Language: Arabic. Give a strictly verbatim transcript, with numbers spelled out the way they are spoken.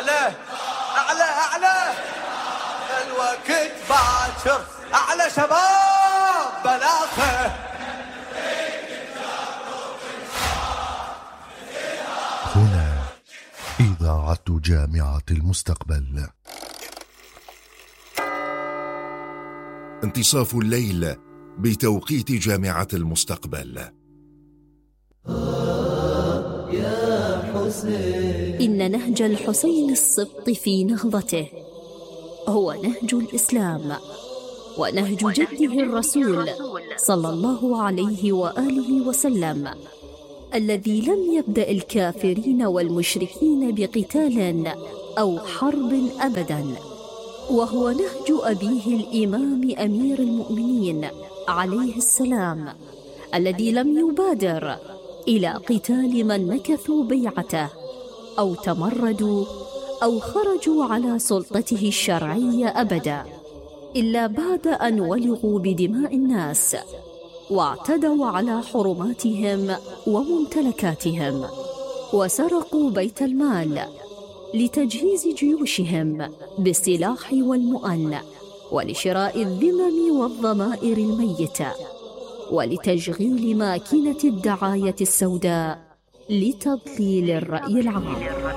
أعلى أعلى أعلى الوقت باكر، أعلى شباب بلاغه. هنا إذاعة جامعة المستقبل. انتصاف الليل بتوقيت جامعة المستقبل. إن نهج الحسين السبط في نهضته هو نهج الإسلام ونهج جده الرسول صلى الله عليه وآله وسلم، الذي لم يبدأ الكافرين والمشركين بقتال أو حرب أبدا، وهو نهج أبيه الإمام أمير المؤمنين عليه السلام، الذي لم يبادر إلى قتال من نكثوا بيعته أو تمردوا أو خرجوا على سلطته الشرعية أبدا، إلا بعد أن ولغوا بدماء الناس واعتدوا على حرماتهم وممتلكاتهم، وسرقوا بيت المال لتجهيز جيوشهم بالسلاح والمؤن، ولشراء الذمم والضمائر الميتة، ولتشغيل ماكينة الدعاية السوداء لتضليل الرأي العام.